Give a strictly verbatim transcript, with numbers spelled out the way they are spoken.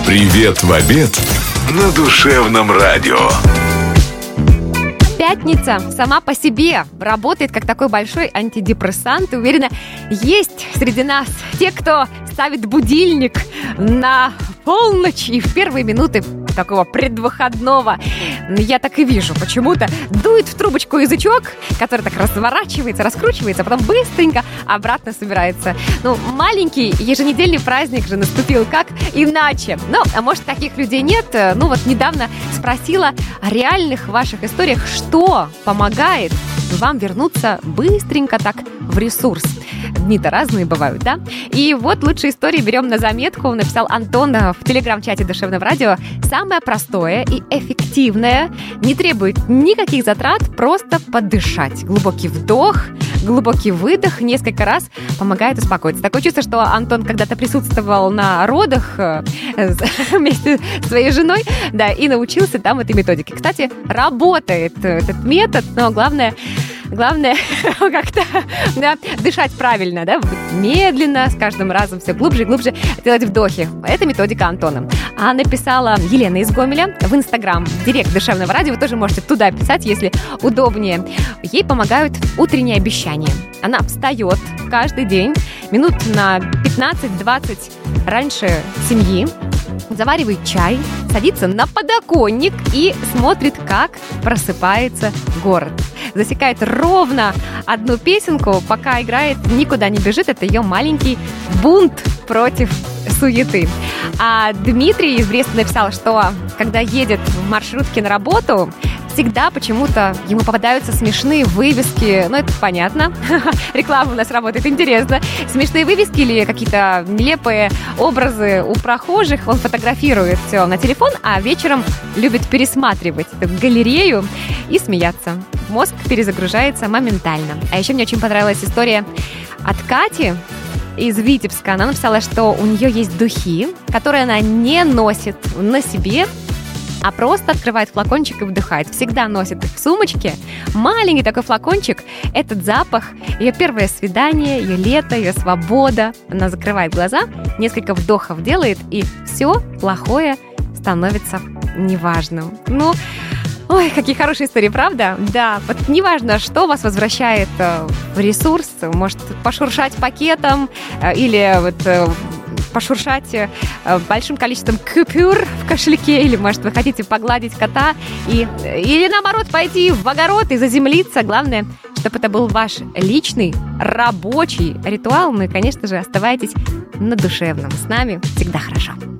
Привет в обед на душевном радио. Пятница сама по себе работает как такой большой антидепрессант. И уверена, есть среди нас те, кто ставит будильник на полночь и в первые минуты такого предвыходного. Я так и вижу, почему-то дует в трубочку язычок, который так разворачивается, раскручивается, а потом быстренько обратно собирается. Ну, маленький еженедельный праздник же наступил, как иначе? Ну, а может, таких людей нет? Ну, вот недавно спросила о реальных ваших историях, что помогает вам вернуться быстренько так в ресурс. Дни-то разные бывают, да? И вот лучшие истории берем на заметку. Написал Антон в телеграм-чате Душевного радио. Самое простое и эффективное, не требует никаких затрат, просто подышать. Глубокий вдох, глубокий выдох несколько раз помогает успокоиться. Такое чувство, что Антон когда-то присутствовал на родах вместе с своей женой, да, и научился там этой методике. Кстати, работает этот метод, но главное... Главное, как-то да, дышать правильно, да, медленно, с каждым разом все глубже и глубже делать вдохи. Это методика Антона. А написала Елена из Гомеля в Инстаграм, в директ Душевного радио. Вы тоже можете туда писать, если удобнее. Ей помогают утренние обещания. Она встает каждый день минут на пятнадцать-двадцать раньше семьи, заваривает чай, садится на подоконник и смотрит, как просыпается город. Засекает ровно одну песенку, пока играет, никуда не бежит. Это ее маленький бунт против суеты. А Дмитрий из Бреста написал, что когда едет в маршрутке на работу, всегда почему-то ему попадаются смешные вывески. Ну, это понятно. Реклама у нас работает, интересно. Смешные вывески или какие-то нелепые образы у прохожих. Он фотографирует все на телефон, а вечером любит пересматривать эту галерею и смеяться. Мозг перезагружается моментально. А еще мне очень понравилась история от Кати из Витебска. Она написала, что у нее есть духи, которые она не носит на себе, а просто открывает флакончик и вдыхает. Всегда носит их в сумочке. Маленький такой флакончик. Этот запах, ее первое свидание, ее лето, ее свобода. Она закрывает глаза, несколько вдохов делает, и все плохое становится неважным. Ну, ой, какие хорошие истории, правда? Да, вот неважно, что вас возвращает в ресурс. Может, пошуршать пакетом или вот пошуршать большим количеством купюр в кошельке, или, может, вы хотите погладить кота, и, или, наоборот, пойти в огород и заземлиться. Главное, чтобы это был ваш личный, рабочий ритуал. Ну и, конечно же, оставайтесь на душевном. С нами всегда хорошо.